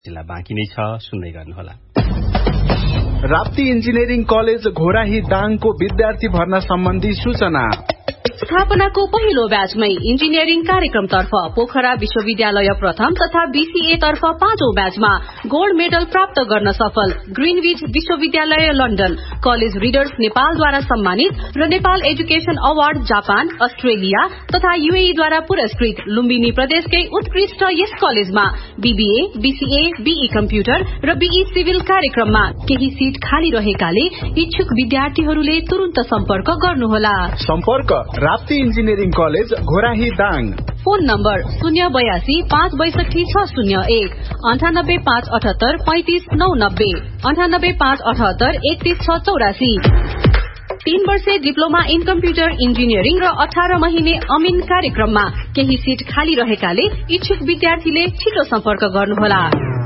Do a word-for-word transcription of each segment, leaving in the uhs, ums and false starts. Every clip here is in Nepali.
जिल्ला बाँकी नै छ, सुन्दै गर्नुहोला। राप्ती इन्जिनियरिङ कलेज घोराही दाङको विद्यार्थी भर्ना सम्बन्धी सूचना। स्थापनाको पहिलो ब्याचमै इन्जिनियरिङ कार्यक्रमतर्फ पोखरा विश्वविद्यालय प्रथम तथा बीसीए तर्फ पाँचौं ब्याचमा गोल्ड मेडल प्राप्त गर्न सफल ग्रीनविच विश्वविद्यालय लन्डन, कलेज रिडर्स नेपालद्वारा सम्मानित र Nepal education award Japan, Australia तथा यूएई द्वारा पुरस्कृत लुम्बिनी प्रदेशकै उत्कृष्ट यस कलेजमा बीबीए, बीसीए, बीई कम्प्युटर र बीई सिभिल कार्यक्रममा केही सीट खाली रहेकाले इच्छुक विद्यार्थीहरूले तुरुन्त सम्पर्क गर्नुहोला। सम्पर्क Rapti engineering college Ghorahi Dang. Phone number शून्य बयासी पाँच बैसठी छ शून्य एक अन्ठानब्बे पाँच अठहत्तर पैंतिस नौ नब्बे अन्ठानब्बे पाँच अठहत्तर एकतीस छ चौरासी। तीन वर्षे डिप्लोमा इन कम्प्युटर इन्जिनियरिङ र अठार महिने अमिन कार्यक्रममा केही सीट खाली रहेकाले इच्छुक विद्यार्थीले छिटो सम्पर्क गर्नुहोला।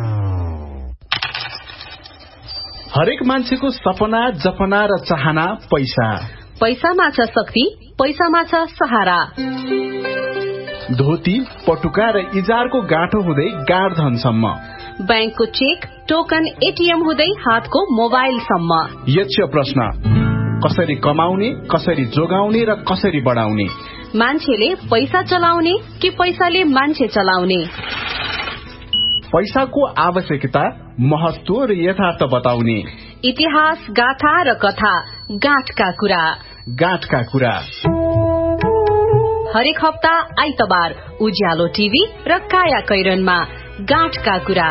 हरेक मान्छेको सपना, जपना र चाहना पैसा। पैसामा छ शक्ति, पैसामा छ सहारा। धोती, पटुका र इजारको गाँठो हुँदै गाड धनसम्म, ब्याङ्कको चेक, टोकन, एटीएम हुँदै हातको मोबाइलसम्म। यक्ष प्रश्न, कसरी कमाउने, कसरी जोगाउने र कसरी बढाउने? मान्छेले पैसा चलाउने कि पैसाले मान्छे चलाउने? पैसाको आवश्यकता, महत्व र यथार्थ बताउने। इतिहास, गाथा र कथा, गाँठका कुरा। गाँठका कुरा हरेक हप्ता आइतबार उज्यालो टिभी र काया कैरनमा गाँठका कुरा।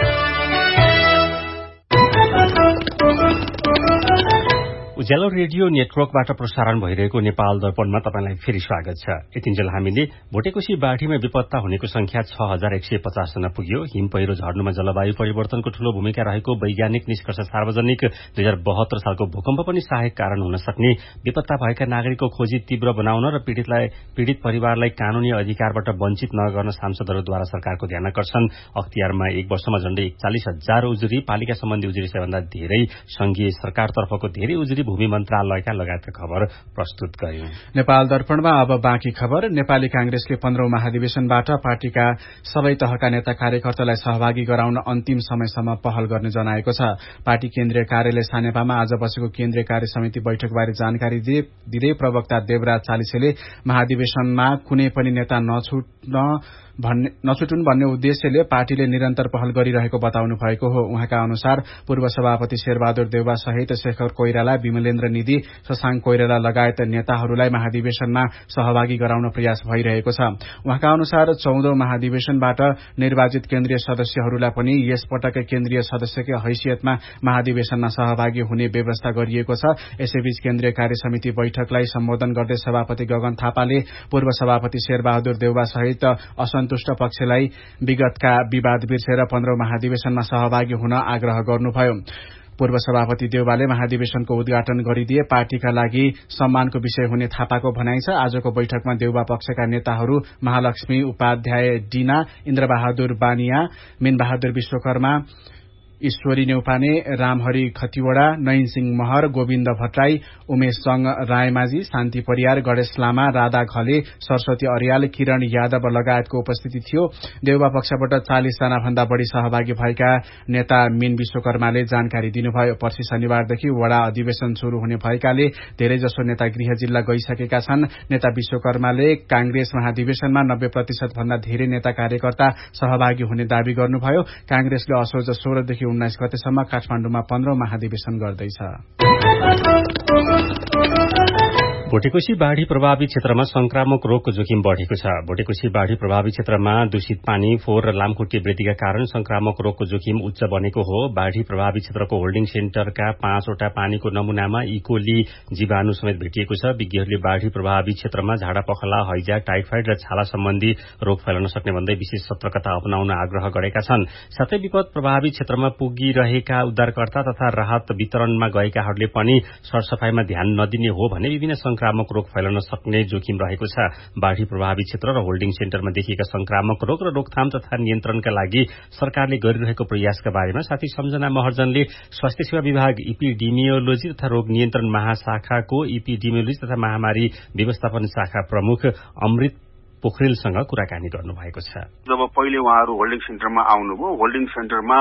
उज्यालो रेडियो नेटवर्कबाट प्रसारण भइरहेको नेपाल दर्पणमा तपाईलाई फेरि स्वागत छ। यतिन्जेल हामीले भोटेकोशी बाढीमा बेपत्ता हुनेको संख्या छ हजार एक सय पचास जना पुग्यो। हिम पहिरो झर्नुमा जलवायु परिवर्तनको ठूलो भूमिका रहेको वैज्ञानिक निष्कर्ष सार्वजनिक। दुई हजार बहत्तर सालको भूकम्प पनि सहायक कारण हुन सक्ने। बेपत्ता भएका नागरिकको खोजी तीव्र बनाउन र पीड़ितलाई पीड़ित परिवारलाई कानूनी अधिकारबाट वञ्चित नगर्न सांसदहरूद्वारा सरकारको ध्यान आकर्षण। अख्तियारमा एक वर्षमा झण्डै एकचालिस हजार उजुरी, पालिका सम्बन्धी उजुरी सबैभन्दा धेरै, संघीय सरकारतर्फको धेरै उजुरी भूमि मन्त्रालयका लगायतका खबर प्रस्तुत गर्यौं। नेपाल दर्पणमा अब बाँकी खबर। नेपाली कांग्रेसले पन्ध्रौं महाधिवेशनबाट पार्टीका सबै तहका नेता कार्यकर्तालाई सहभागी गराउन अन्तिम समयसम्म पहल गर्ने जनाएको छ। पार्टी केन्द्रीय कार्यालय सानेपामा आज बसेको केन्द्रीय कार्य समिति बैठकबारे जानकारी दिँदै प्रवक्ता देवराज चालिसेले महाधिवेशनमा कुनै पनि नेता नछुट्न भन्ने नछुटुन् भन्ने उद्देश्यले पार्टीले निरन्तर पहल गरिरहेको बताउनु भएको हो। उहाँका अनुसार पूर्व सभापति शेरबहादुर देउवा सहित शेखर कोइराला, विमलेन्द्र निधि, शशाङ्क कोइराला लगायत नेताहरूलाई महाधिवेशनमा सहभागी गराउन प्रयास भइरहेको छ। उहाँका अनुसार चौधौं महाधिवेशनबाट निर्वाचित केन्द्रीय सदस्यहरूलाई पनि यसपटक केन्द्रीय सदस्यकै हैसियतमा महाधिवेशनमा सहभागी हुने व्यवस्था गरिएको छ। यसैबीच केन्द्रीय कार्य समिति बैठकलाई सम्बोधन गर्दै सभापति गगन थापाले पूर्व सभापति शेरबहादुर देउवा सहित असन्तुष्ट पक्षलाई विगतका विवाद बिर्सेर पन्ध्रौं महाधिवेशनमा सहभागी हुन आग्रह गर्नुभयो। पूर्व सभापति देउवाले महाधिवेशनको उद्घाटन गरिदिए पार्टीका लागि सम्मानको विषय हुने थापाको भनाइ छ। आजको बैठकमा देउवा पक्षका नेताहरू महालक्ष्मी उपाध्याय, डिना, इन्द्रबहादुर बानिया, मीनबहादुर विश्वकर्मा, ईश्वरी नेउपाने, रामहरि खतिवड़ा, नयन सिंह महर, गोविन्द भट्टराई, उमेश चंग रायमाझी, शान्ति परियार, गणेश लामा, राधा घले, सरस्वती अर्याल, किरण यादव लगायतको उपस्थिति थियो। देउवा पक्षबाट चालिस जना भन्दा बढ़ी सहभागी भएका नेता मीन विश्वकर्माले जानकारी दिनुभयो। पर्सि शनिबारदेखि वडा अधिवेशन शुरू हुने भएकाले धेरैजसो नेता गृह जिल्ला गइसकेका छन्। नेता विश्वकर्माले कांग्रेस महाधिवेशनमा नब्बे प्रतिशत भन्दा धेरै नेता कार्यकर्ता सहभागी हुने दावी गर्नुभयो। कांग्रेसले असोज सोह्रदेखि उन्नाइस गतेसम्म काठमाण्डुमा पन्ध्रौं महाधिवेशन गर्दैछ। भोटेकोशी बाढ़ी प्रभावित क्षेत्रमा संक्रामक रोगको जोखिम बढ़ेको छ। भोटेकोशी बाढ़ी प्रभावित क्षेत्रमा दूषित पानी, फोहोर र लामखुट्टे वृद्धिका कारण संक्रामक रोगको जोखिम उच्च बनेको हो। बाढ़ी प्रभावित क्षेत्रको होल्डिङ सेन्टरका पाँचवटा पानीको नमूनामा इकोली जीवाणु समेत भेटिएको छ। विज्ञहरूले बाढ़ी प्रभावित क्षेत्रमा झाडा पखला, हैजा, टाइफाइड र छाला सम्बन्धी रोग फैलन सक्ने भन्दै विशेष सतर्कता अपनाउन आग्रह गरेका छन्। साथै विपद प्रभावित क्षेत्रमा पुगिरहेका उद्धारकर्ता तथा राहत वितरणमा गएकाहरूले पनि सरसफाईमा ध्यान नदिने हो भने विभिन्न संक्रामक रोग फैलन सक्ने जोखिम रहेको छ। बाढ़ी प्रभावित क्षेत्र र होल्डिङ सेन्टरमा देखिएका संक्रामक रोग र रोकथाम तथा नियन्त्रणका लागि सरकारले गरिरहेको प्रयासका बारेमा साथी सम्झना महर्जनले स्वास्थ्य सेवा विभाग इपिडिमियोलोजी तथा रोग नियन्त्रण महाशाखाको इपिडिमियोलोजी तथा महामारी व्यवस्थापन शाखा प्रमुख अमृत पोखरेलसँग कुराकानी गर्नुभएको छ। जब पहिले उहाँहरू होल्डिङ सेन्टरमा आउनुभयो, होल्डिङ सेन्टरमा